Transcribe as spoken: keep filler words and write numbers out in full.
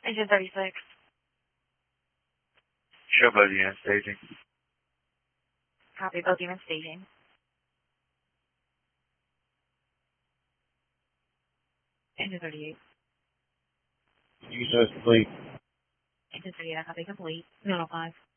Engine thirty-six. Show both units staging. Copy, both units staging. Engine thirty-eight. Use those complete. Engine thirty-eight, I copy complete. Note five.